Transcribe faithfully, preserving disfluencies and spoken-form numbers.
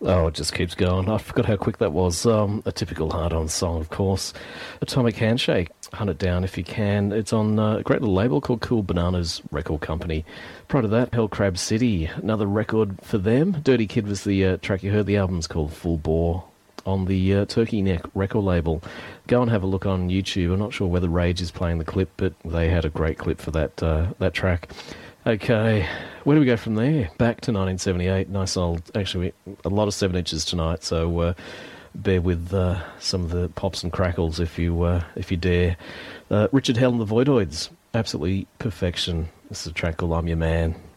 Oh, it just keeps going. I forgot how quick that was. Um, a typical hard-on song, of course. Atomic Handshake. Hunt it down if you can. It's on uh, a great little label called Cool Bananas Record Company. Prior to that, Hell Crab City, another record for them. Dirty Kid was the uh, track you heard. The album's called Full Bore on the uh, Turkey Neck record label. Go and have a look on YouTube. I'm not sure whether Rage is playing the clip, but they had a great clip for that uh, that track. Okay, where do we go from there? Back to nineteen seventy-eight. Nice old, actually, a lot of seven inches tonight, so uh, bear with uh, some of the pops and crackles if you uh, if you dare. Uh, Richard Hell and the Voidoids, absolutely perfection. This is a track called I'm Your Man.